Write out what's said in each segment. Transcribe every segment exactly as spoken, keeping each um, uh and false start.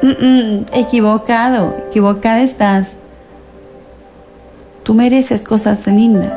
Mm-mm, equivocado, equivocada estás. Tú mereces cosas lindas.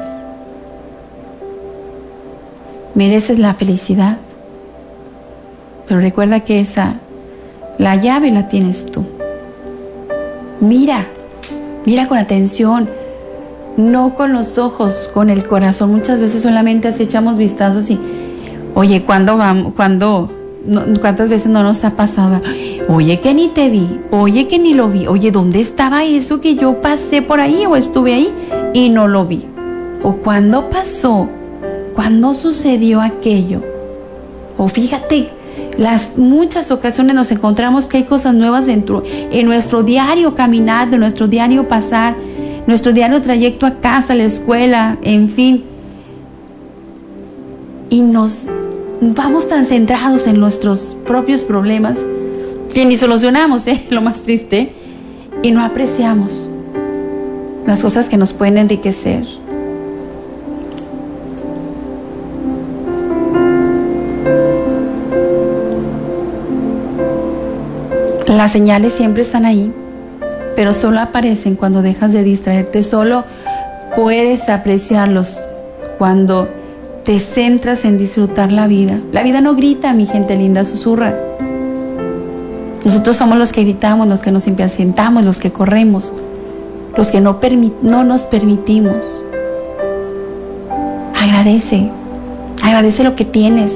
Mereces la felicidad. Pero recuerda que esa, la llave la tienes tú. Mira, mira con atención, no con los ojos, con el corazón. Muchas veces solamente así echamos vistazos y, oye, ¿cuándo vamos? ¿Cuándo? No, ¿cuántas veces no nos ha pasado? Oye, que ni te vi, oye, que ni lo vi, oye, ¿dónde estaba eso que yo pasé por ahí o estuve ahí y no lo vi? ¿O cuándo pasó? ¿Cuándo sucedió aquello? O fíjate, las muchas ocasiones nos encontramos que hay cosas nuevas dentro, en nuestro diario caminar, de nuestro diario pasar, nuestro diario trayecto a casa, a la escuela, en fin. Y nos vamos tan centrados en nuestros propios problemas que ni solucionamos, ¿eh? Lo más triste, y no apreciamos las cosas que nos pueden enriquecer. Las señales siempre están ahí, pero solo aparecen cuando dejas de distraerte. Solo puedes apreciarlos cuando te centras en disfrutar la vida. La vida no grita, mi gente linda, susurra. Nosotros somos los que gritamos, los que nos impacientamos, los que corremos, los que no, permi- no nos permitimos. Agradece, agradece lo que tienes.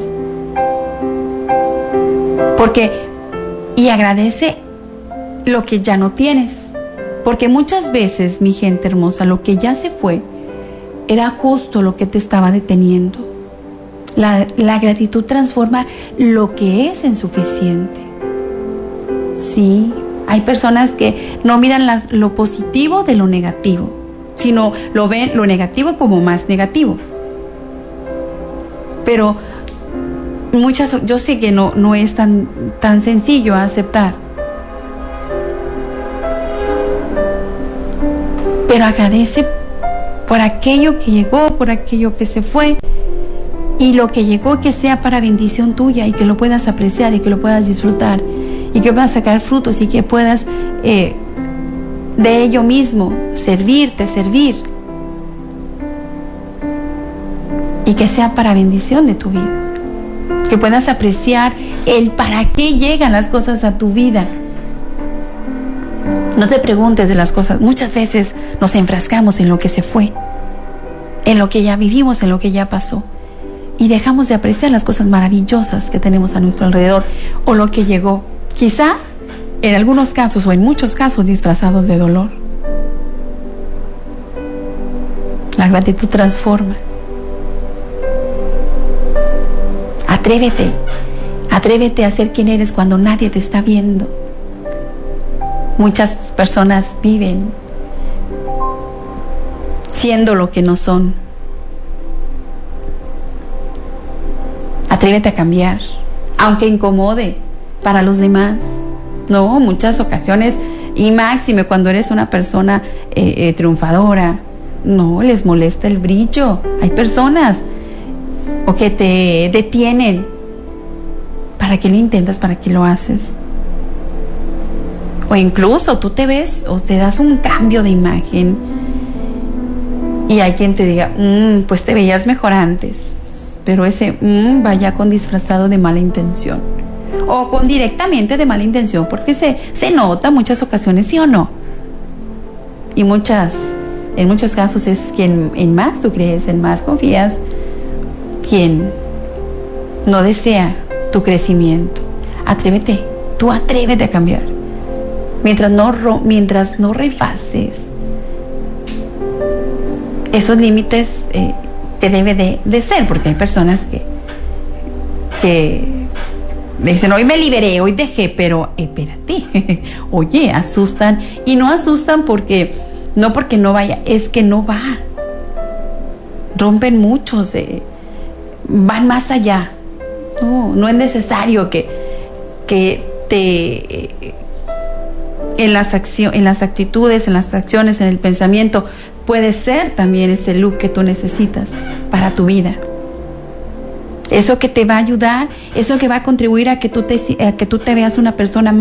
Porque, y agradece lo que ya no tienes. Porque muchas veces, mi gente hermosa, lo que ya se fue era justo lo que te estaba deteniendo. La, la gratitud transforma lo que es insuficiente. Sí, hay personas que no miran las, lo positivo de lo negativo, sino lo ven lo negativo como más negativo. Pero muchas, yo sé que no, no es tan, tan sencillo aceptar. Pero agradece por aquello que llegó, por aquello que se fue, y lo que llegó que sea para bendición tuya y que lo puedas apreciar y que lo puedas disfrutar y que puedas sacar frutos y que puedas eh, de ello mismo servirte, servir, y que sea para bendición de tu vida, que puedas apreciar el para qué llegan las cosas a tu vida. No te preguntes de las cosas. Muchas veces nos enfrascamos en lo que se fue, en lo que ya vivimos, en lo que ya pasó, y dejamos de apreciar las cosas maravillosas que tenemos a nuestro alrededor o lo que llegó, quizá en algunos casos o en muchos casos disfrazados de dolor. La gratitud transforma. Atrévete, atrévete a ser quien eres cuando nadie te está viendo. Muchas personas viven siendo lo que no son. Atrévete a cambiar, aunque incomode para los demás. No, muchas ocasiones, y máxime cuando eres una persona eh, eh, triunfadora, no les molesta el brillo. Hay personas o que te detienen. ¿Para qué lo intentas? ¿Para qué lo haces? O incluso tú te ves o te das un cambio de imagen y hay quien te diga, mmm, pues te veías mejor antes, pero ese mmm vaya con disfrazado de mala intención o con directamente de mala intención, porque se, se nota muchas ocasiones, sí o no, y muchas en muchos casos es quien en más tú crees, en más confías, quien no desea tu crecimiento. Atrévete, tú atrévete a cambiar. Mientras no, mientras no refases esos límites eh, que debe de, de ser, porque hay personas que, que dicen, hoy me liberé, hoy dejé, pero espérate, oye, asustan, y no asustan porque, no porque no vaya, es que no va, rompen muchos, eh, van más allá, no, no es necesario que, que te... Eh, En las, accio- en las actitudes, en las acciones, en el pensamiento, puede ser también ese look que tú necesitas para tu vida. Eso que te va a ayudar, eso que va a contribuir a que tú te, a que tú te veas una persona más